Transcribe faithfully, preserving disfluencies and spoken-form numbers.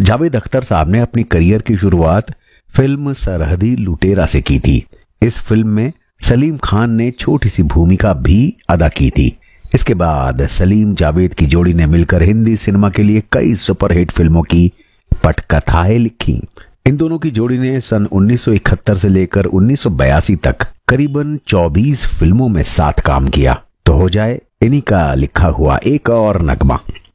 जावेद अख्तर साहब ने अपनी करियर की शुरुआत फिल्म सरहदी लुटेरा से की थी। इस फिल्म में सलीम खान ने छोटी सी भूमिका भी अदा की थी। इसके बाद सलीम जावेद की जोड़ी ने मिलकर हिंदी सिनेमा के लिए कई सुपरहिट फिल्मों की पटकथाएं लिखी। इन दोनों की जोड़ी ने सन उन्नीस सौ इकहत्तर से लेकर उन्नीस सौ बयासी तक करीबन चौबीस फिल्मों में साथ काम किया। तो हो जाए इन्हीं का लिखा हुआ एक और नगमा।